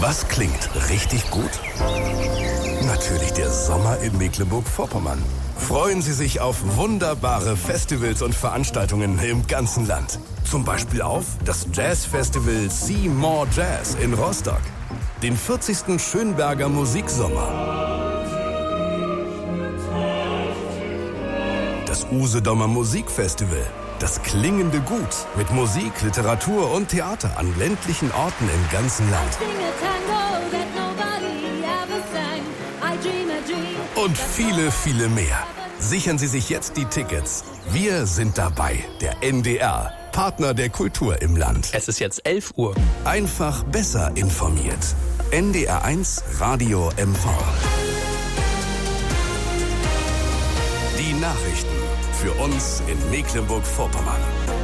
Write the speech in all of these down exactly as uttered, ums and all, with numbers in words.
Was klingt richtig gut? Natürlich der Sommer in Mecklenburg-Vorpommern. Freuen Sie sich auf wunderbare Festivals und Veranstaltungen im ganzen Land. Zum Beispiel auf das Jazzfestival See More Jazz in Rostock, den vierzigsten Schönberger Musiksommer, das Usedomer Musikfestival, das klingende Gut mit Musik, Literatur und Theater an ländlichen Orten im ganzen Land. Und viele, viele mehr. Sichern Sie sich jetzt die Tickets. Wir sind dabei, der N D R, Partner der Kultur im Land. Es ist jetzt elf Uhr. Einfach besser informiert. N D R eins Radio M V. Die Nachrichten für uns in Mecklenburg-Vorpommern.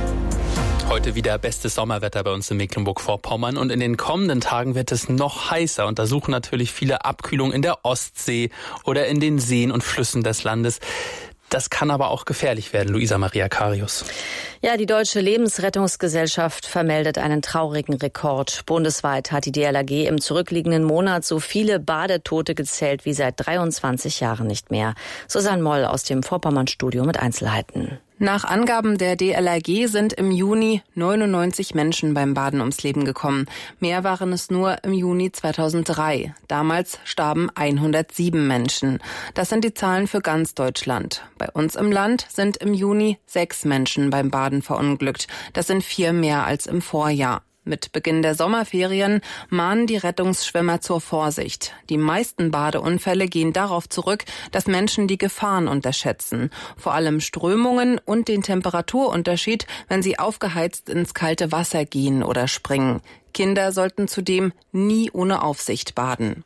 Heute wieder bestes Sommerwetter bei uns in Mecklenburg-Vorpommern und in den kommenden Tagen wird es noch heißer und da suchen natürlich viele Abkühlung in der Ostsee oder in den Seen und Flüssen des Landes. Das kann aber auch gefährlich werden, Luisa Maria Karius. Ja, die Deutsche Lebensrettungsgesellschaft vermeldet einen traurigen Rekord. Bundesweit hat die D L R G im zurückliegenden Monat so viele Badetote gezählt wie seit dreiundzwanzig Jahren nicht mehr. Susanne Moll aus dem Vorpommern-Studio mit Einzelheiten. Nach Angaben der D L R G sind im Juni neunundneunzig Menschen beim Baden ums Leben gekommen. Mehr waren es nur im Juni zweitausenddrei. Damals starben hundertsieben Menschen. Das sind die Zahlen für ganz Deutschland. Bei uns im Land sind im Juni sechs Menschen beim Baden verunglückt. Das sind vier mehr als im Vorjahr. Mit Beginn der Sommerferien mahnen die Rettungsschwimmer zur Vorsicht. Die meisten Badeunfälle gehen darauf zurück, dass Menschen die Gefahren unterschätzen. Vor allem Strömungen und den Temperaturunterschied, wenn sie aufgeheizt ins kalte Wasser gehen oder springen. Kinder sollten zudem nie ohne Aufsicht baden.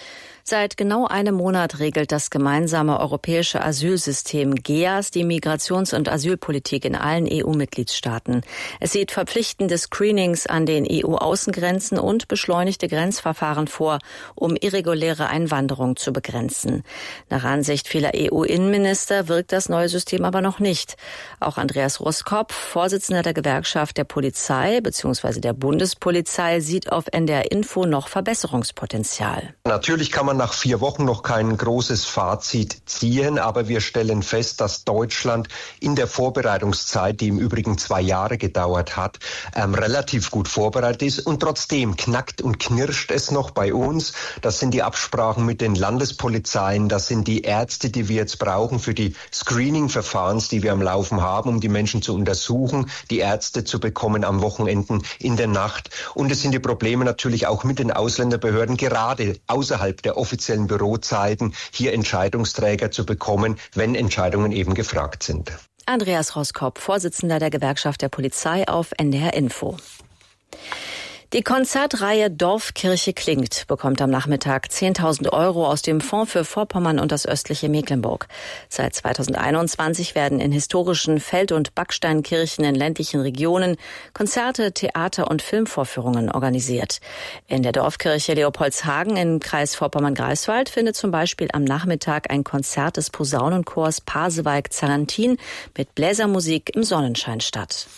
Seit genau einem Monat regelt das gemeinsame europäische Asylsystem G E A S die Migrations- und Asylpolitik in allen E U-Mitgliedstaaten. Es sieht verpflichtende Screenings an den E U-Außengrenzen und beschleunigte Grenzverfahren vor, um irreguläre Einwanderung zu begrenzen. Nach Ansicht vieler E U-Innenminister wirkt das neue System aber noch nicht. Auch Andreas Roskopf, Vorsitzender der Gewerkschaft der Polizei bzw. der Bundespolizei, sieht auf N D R Info noch Verbesserungspotenzial. Natürlich kann man nach vier Wochen noch kein großes Fazit ziehen, aber wir stellen fest, dass Deutschland in der Vorbereitungszeit, die im Übrigen zwei Jahre gedauert hat, ähm, relativ gut vorbereitet ist und trotzdem knackt und knirscht es noch bei uns. Das sind die Absprachen mit den Landespolizeien, das sind die Ärzte, die wir jetzt brauchen für die Screening-Verfahrens, die wir am Laufen haben, um die Menschen zu untersuchen, die Ärzte zu bekommen am Wochenenden in der Nacht. Und es sind die Probleme natürlich auch mit den Ausländerbehörden, gerade außerhalb der offiziellen Bürozeiten hier Entscheidungsträger zu bekommen, wenn Entscheidungen eben gefragt sind. Andreas Roskopf, Vorsitzender der Gewerkschaft der Polizei auf N D R Info. Die Konzertreihe Dorfkirche klingt bekommt am Nachmittag zehntausend Euro aus dem Fonds für Vorpommern und das östliche Mecklenburg. Seit zweitausendeinundzwanzig werden in historischen Feld- und Backsteinkirchen in ländlichen Regionen Konzerte, Theater- und Filmvorführungen organisiert. In der Dorfkirche Leopoldshagen im Kreis Vorpommern-Greifswald findet zum Beispiel am Nachmittag ein Konzert des Posaunenchors Pasewalk-Zarantin mit Bläsermusik im Sonnenschein statt.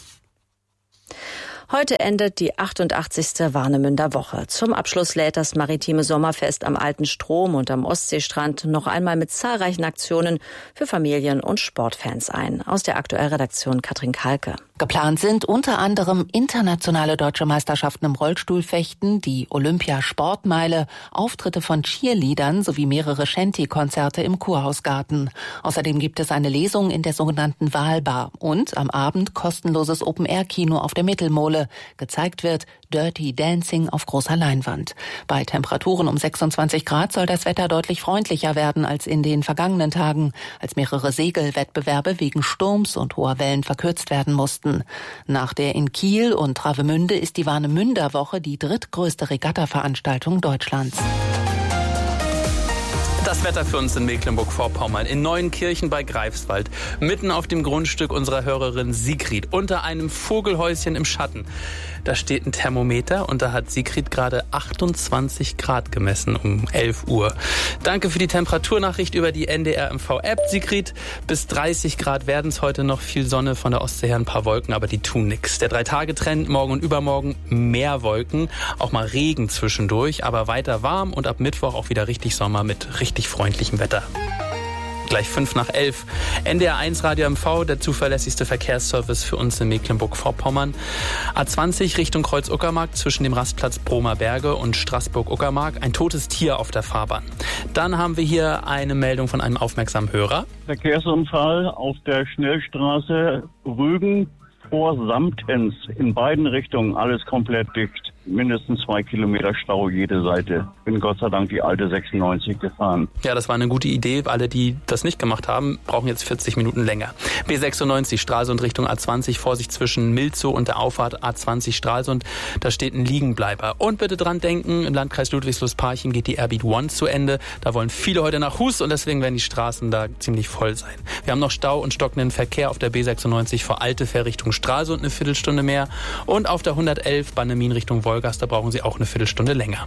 Heute endet die achtundachtzigste Warnemünder Woche. Zum Abschluss lädt das maritime Sommerfest am Alten Strom und am Ostseestrand noch einmal mit zahlreichen Aktionen für Familien und Sportfans ein. Aus der Aktuellredaktion Katrin Kalke. Geplant sind unter anderem internationale deutsche Meisterschaften im Rollstuhlfechten, die Olympia-Sportmeile, Auftritte von Cheerleadern sowie mehrere Shanty-Konzerte im Kurhausgarten. Außerdem gibt es eine Lesung in der sogenannten Walbar und am Abend kostenloses Open-Air-Kino auf der Mittelmole. Gezeigt wird Dirty Dancing auf großer Leinwand. Bei Temperaturen um sechsundzwanzig Grad soll das Wetter deutlich freundlicher werden als in den vergangenen Tagen, als mehrere Segelwettbewerbe wegen Sturms und hoher Wellen verkürzt werden mussten. Nach der in Kiel und Travemünde ist die Warnemünder Woche die drittgrößte Regatta-Veranstaltung Deutschlands. Das Wetter für uns in Mecklenburg-Vorpommern, in Neuenkirchen bei Greifswald, mitten auf dem Grundstück unserer Hörerin Sigrid, unter einem Vogelhäuschen im Schatten. Da steht ein Thermometer und da hat Sigrid gerade achtundzwanzig Grad gemessen um elf Uhr. Danke für die Temperaturnachricht über die N D R M V-App. Sigrid, bis dreißig Grad werden es heute noch, viel Sonne, von der Ostsee her ein paar Wolken, aber die tun nichts. Der Drei-Tage-Trend, morgen und übermorgen mehr Wolken, auch mal Regen zwischendurch, aber weiter warm und ab Mittwoch auch wieder richtig Sommer mit richtig freundlichem Wetter. Gleich fünf nach elf. N D R eins Radio M V, der zuverlässigste Verkehrsservice für uns in Mecklenburg-Vorpommern. A zwanzig Richtung Kreuz-Uckermark zwischen dem Rastplatz Bromer Berge und Straßburg-Uckermark. Ein totes Tier auf der Fahrbahn. Dann haben wir hier eine Meldung von einem aufmerksamen Hörer. Verkehrsunfall auf der Schnellstraße Rügen vor Samtens. In beiden Richtungen alles komplett dicht. Mindestens zwei Kilometer Stau jede Seite. Bin Gott sei Dank die alte sechsundneunzig gefahren. Ja, das war eine gute Idee. Alle, die das nicht gemacht haben, brauchen jetzt vierzig Minuten länger. B sechsundneunzig Stralsund Richtung A zwanzig. Vorsicht zwischen Milzow und der Auffahrt A zwanzig Stralsund. Da steht ein Liegenbleiber. Und bitte dran denken, im Landkreis Ludwigslust-Parchim geht die Airbeat One zu Ende. Da wollen viele heute nach Hus und deswegen werden die Straßen da ziemlich voll sein. Wir haben noch Stau und stockenden Verkehr auf der B sechsundneunzig vor Altefähr Richtung Stralsund eine Viertelstunde mehr. Und auf der hundertelf Bannemin Richtung Wolgast, da brauchen Sie auch eine Viertelstunde länger.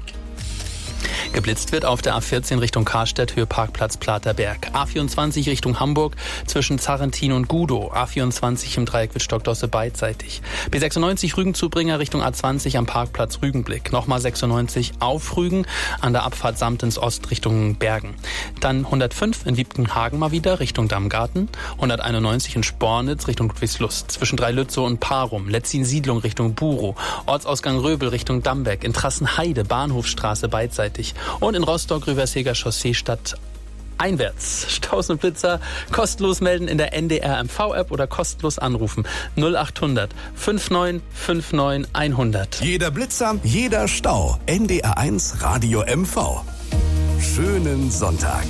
Geblitzt wird auf der A vierzehn Richtung Karstedt, Höhe Parkplatz Platerberg. A vierundzwanzig Richtung Hamburg zwischen Zarrentin und Gudow. A vierundzwanzig im Dreieck Wittstock-Dosse beidseitig. B sechsundneunzig Rügenzubringer Richtung A zwanzig am Parkplatz Rügenblick. Nochmal sechsundneunzig auf Rügen an der Abfahrt Samtens Ost Richtung Bergen. Dann hundertfünf in Wiebkenhagen mal wieder Richtung Dammgarten. hunderteinundneunzig in Spornitz Richtung Ludwigslust. Zwischen Dreilützow und Parum. Letzin-Siedlung Richtung Burow. Ortsausgang Röbel Richtung Dambeck. In Trassenheide Bahnhofstraße beidseitig. Und in Rostock-Rüversheger Chaussee statt einwärts. Staus und Blitzer kostenlos melden in der N D R M V-App oder kostenlos anrufen. null achthundert neunundfünfzig neunundfünfzig hundert. Jeder Blitzer, jeder Stau. N D R eins Radio M V. Schönen Sonntag.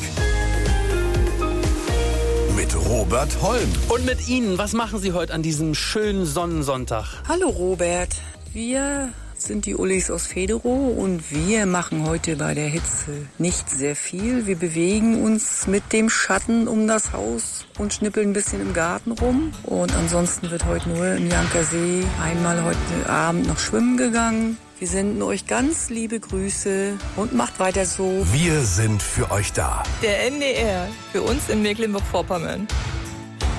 Mit Robert Holm. Und mit Ihnen, was machen Sie heute an diesem schönen Sonnensonntag? Hallo Robert, wir sind die Ullis aus Federow und wir machen heute bei der Hitze nicht sehr viel. Wir bewegen uns mit dem Schatten um das Haus und schnippeln ein bisschen im Garten rum. Und ansonsten wird heute nur im Jankersee einmal heute Abend noch schwimmen gegangen. Wir senden euch ganz liebe Grüße und macht weiter so. Wir sind für euch da. Der N D R, für uns in Mecklenburg-Vorpommern.